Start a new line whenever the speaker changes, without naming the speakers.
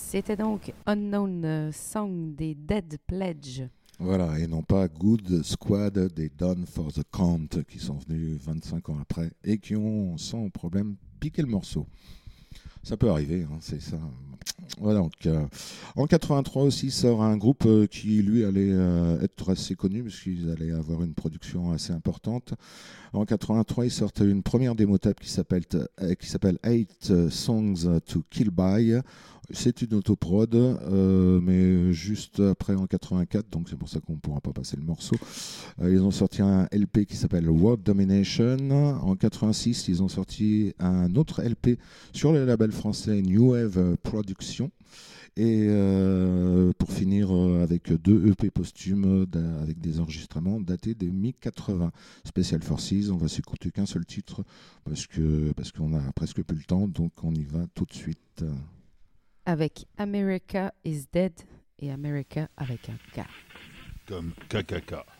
C'était donc Unknown Song des Dead Pledge.
Voilà, et non pas Good Squad des Done for the Count qui sont venus 25 ans après et qui ont sans problème piqué le morceau. Ça peut arriver, hein, c'est ça. Voilà, donc, en 83 aussi sort un groupe qui lui allait être assez connu puisqu'ils allaient avoir une production assez importante. En 83, ils sortent une première démo tape qui s'appelle 8 Songs to Kill By. C'est une autoprod, mais juste après en 84, donc c'est pour ça qu'on ne pourra pas passer le morceau. Ils ont sorti un LP qui s'appelle World Domination. En 86, ils ont sorti un autre LP sur le label français New Wave Productions. Et pour finir avec 2 EP posthumes avec des enregistrements datés des mi-80. Special Forces, on va s'écouter qu'un seul titre parce qu'on a presque plus le temps, donc on y va tout de suite.
Avec America is Dead et America avec un K.
Comme KKK.